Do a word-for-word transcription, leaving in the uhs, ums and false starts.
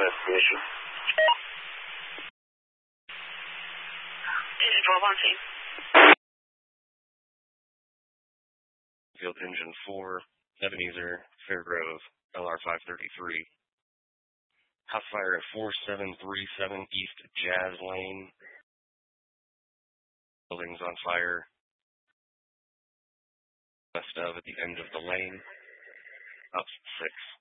investigation. Engine twelve on scene. Field engine four, Ebenezer, Fairgrove, L R five thirty-three. House fire at four seven three seven East Jazz Lane. Buildings on fire. West of at the end of the lane. Up six.